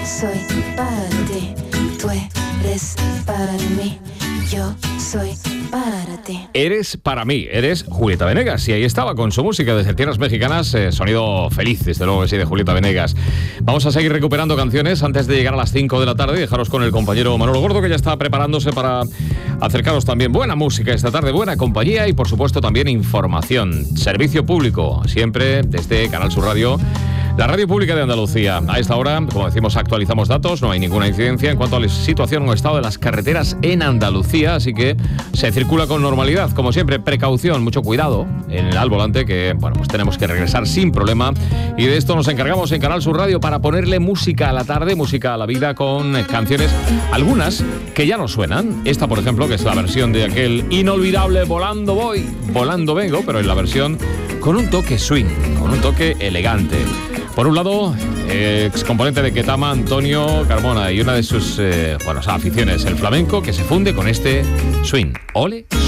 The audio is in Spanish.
soy para ti, tú eres para mí, yo soy para ti. Eres para mí, eres Julieta Venegas. Y ahí estaba con su música desde tierras mexicanas, sonido feliz, desde luego que sí, de Julieta Venegas. Vamos a seguir recuperando canciones antes de llegar a las 5 de la tarde. Dejaros con el compañero Manolo Gordo, que ya está preparándose para acercaros también buena música esta tarde, buena compañía y por supuesto también información. Servicio público, siempre desde Canal Sur Radio, la radio pública de Andalucía. A esta hora, como decimos, actualizamos datos, no hay ninguna incidencia en cuanto a la situación o estado de las carreteras en Andalucía, así que se circula con normalidad. Como siempre, precaución, mucho cuidado al volante, que bueno, pues tenemos que regresar sin problema. Y de esto nos encargamos en Canal Sur Radio para ponerle música a la tarde, música a la vida, con canciones, algunas que ya no suenan. Esta, por ejemplo, que es la versión de aquel inolvidable Volando Voy, Volando Vengo, pero en la versión con un toque swing, con un toque elegante. Por un lado, excomponente de Ketama, Antonio Carmona, y una de sus aficiones, el flamenco, que se funde con este swing. Ole.